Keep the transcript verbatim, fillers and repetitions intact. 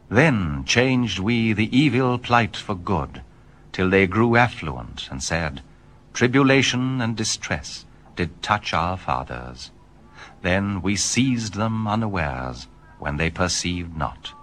Then changed we the evil plight for good, till they grew affluent, and said, Tribulation and distress did touch our fathers. Then we seized them unawares, when they perceived not.